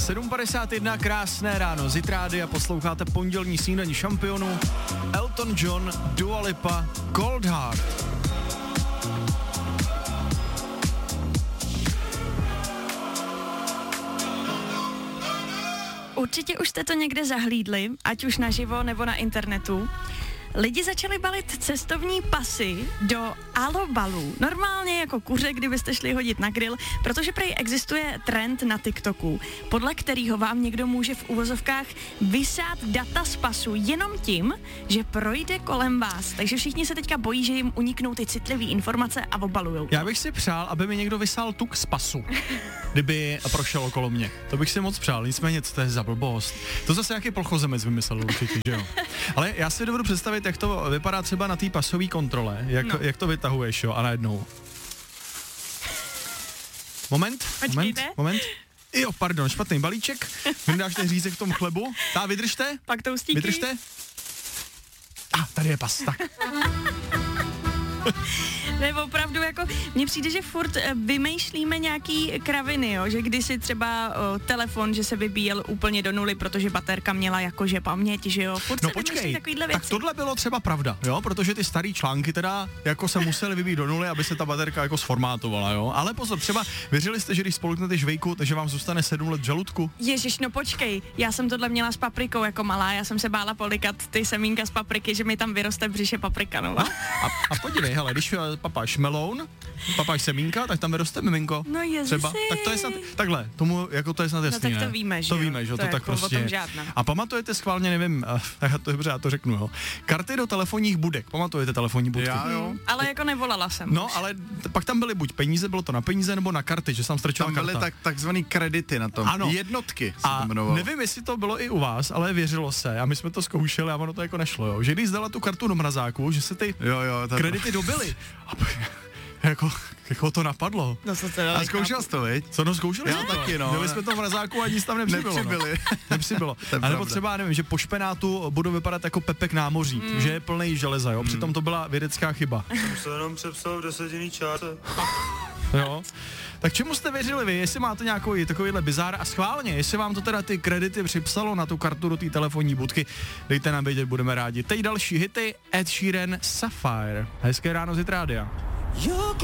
7:51, krásné ráno, Zitrády a posloucháte pondělní snídaní šampionů. Elton John, Dua Lipa, Cold Heart. Určitě už jste to někde zahlídli, ať už naživo nebo na internetu. Lidi začali balit cestovní pasy do alobalů. Normálně jako kuře, kdybyste šli hodit na grill, protože prej existuje trend na TikToku, podle kterého vám někdo může v uvozovkách vysát data z pasu jenom tím, že projde kolem vás. Takže všichni se teďka bojí, že jim uniknou ty citlivé informace a obalujou. Já bych si přál, aby mi někdo vysál tuk z pasu, kdyby prošel okolo mě. To bych si moc přál, nicméně co to je za blbost. To zase nějaký plochozemec vymyslel určitě, že jo. Ale já si dovedu představit, jak to vypadá třeba na té pasové kontrole, jak to vytahuješ, jo, a najednou. Moment. Jo, pardon, špatný balíček, vydáš ten řízek v tom chlebu, vydržte. Pak toustíky. Vydržte. Tady je pas, tak. Ne, opravdu jako, mně přijde, že furt vymýšlíme nějaký kraviny, jo, že kdysi třeba telefon, že se vybíjel úplně do nuly, protože baterka měla jakože paměť, že jo, furt se vymýšlí takovýhle věci. Tak tohle bylo třeba pravda, jo, protože ty starý články teda jako se musely vybít do nuly, aby se ta baterka jako sformátovala, jo, ale pozor, třeba věřili jste, že když spolknete žvejku, takže vám zůstane 7 let v žaludku? Ježiš, no počkej, já jsem tohle měla s paprikou jako malá, já jsem se bála polikat ty semínka z papriky, že mi tam vyroste v břiše paprika, no. A podívej, hele, když papáš meloun, papáš semínka, tak tam vyroste miminko. No ježiši. Třeba. Tak to je snad, takhle, tomu, jako to je snad jasný, no tak to víme, že to víme, že to tak jako prostě je. A pamatujete schválně, nevím, já to řeknu, jo. Karty do telefonních budek, pamatujete telefonní budky? Já, jo. Ale jako nevolala jsem. No, ale pak tam byly buď peníze, bylo to na peníze, nebo na karty, že se tam strčila karta. Tam byly takzvaný kredity na tom. Ano. Jednotky se a to jmenovalo. Nevím, jestli to bylo i u vás, ale věřilo se, a my jsme to zkoušeli a ono to jako nešlo, jo. Že když zdala tu kartu do mrazáku, že se ty kredity dobily. Jako to napadlo. No co a zkoušel jsi to, viď? Co, no zkoušeli Já jsme to. taky, no. Měli jsme to v mrazáku a nic tam nepřibylo. Nepřibylo. A nebo třeba, nevím, že po špenátu budou vypadat jako Pepek námoří, že je plný železa, jo. Přitom to byla vědecká chyba. Jsem se jenom přepsal v 10 čáře. Jo. Tak čemu jste věřili vy, jestli máte nějaký takovýhle bizár a schválně, jestli vám to teda ty kredity připsalo na tu kartu do té telefonní budky, dejte nám vědět, budeme rádi. Teď další hity, Ed Sheeran, Sapphire. Hezké ráno, Zitrádia.